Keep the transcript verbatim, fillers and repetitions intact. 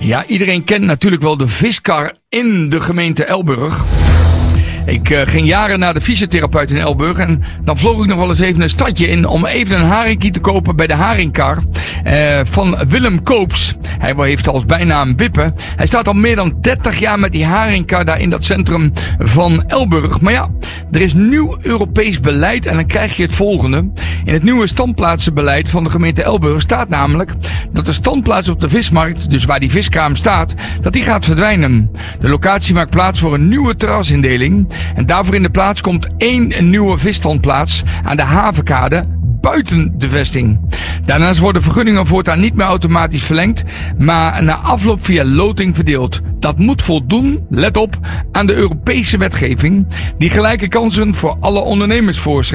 Ja, iedereen kent natuurlijk wel de viskar in de gemeente Elburg. Ik uh, ging jaren naar de fysiotherapeut in Elburg en dan vloog ik nog wel eens even een stadje in om even een haringkie te kopen bij de haringkar uh, van Willem Koops. Hij heeft als bijnaam Wippen. Hij staat al meer dan dertig jaar met die haringkar daar in dat centrum van Elburg. Maar ja, er is nieuw Europees beleid en dan krijg je het volgende. In het nieuwe standplaatsenbeleid van de gemeente Elburg staat namelijk dat de standplaats op de vismarkt, dus waar die viskraam staat, dat die gaat verdwijnen. De locatie maakt plaats voor een nieuwe terrasindeling. En daarvoor in de plaats komt één nieuwe visstandplaats aan de havenkade buiten de vesting. Daarnaast worden vergunningen voortaan niet meer automatisch verlengd, maar na afloop via loting verdeeld. Dat moet voldoen, let op, aan de Europese wetgeving die gelijke kansen voor alle ondernemers voorschrijft.